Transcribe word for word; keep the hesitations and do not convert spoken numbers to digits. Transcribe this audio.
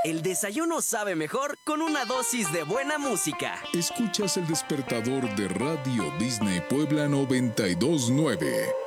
El desayuno sabe mejor con una dosis de buena música. Escuchas el despertador de Radio Disney Puebla noventa y dos punto nueve.